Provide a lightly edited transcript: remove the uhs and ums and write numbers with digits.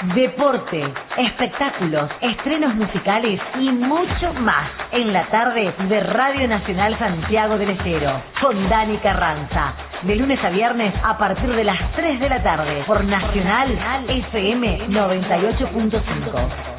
deporte, espectáculos, estrenos musicales y mucho más en la tarde de Radio Nacional Santiago del Estero con Dani Carranza. De lunes a viernes a partir de las 3 de la tarde por Nacional FM 98.5.